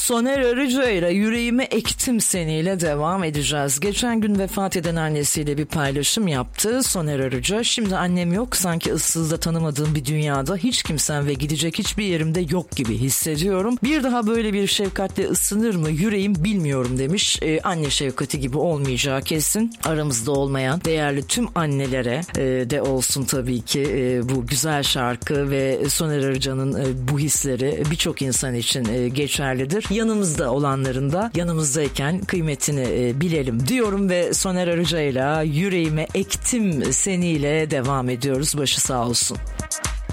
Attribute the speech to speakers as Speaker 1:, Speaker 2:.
Speaker 1: Soner Arıca ile Yüreğime Ektim Seniyle devam edeceğiz. Geçen gün vefat eden annesiyle bir paylaşım yaptı Soner Arıca. Şimdi annem yok, sanki ıssızda tanımadığım bir dünyada hiç kimsem ve gidecek hiçbir yerimde yok gibi hissediyorum. Bir daha böyle bir şefkatle ısınır mı yüreğim bilmiyorum demiş. Anne şefkati gibi olmayacağı kesin. Aramızda olmayan değerli tüm annelere de olsun tabii ki bu güzel şarkı ve Soner Arıca'nın bu hisleri birçok insan için geçerlidir. Yanımızda olanların da yanımızdayken kıymetini bilelim diyorum ve Soner Arıca'yla Yüreğime Ektim Seniyle devam ediyoruz. Başı sağ olsun.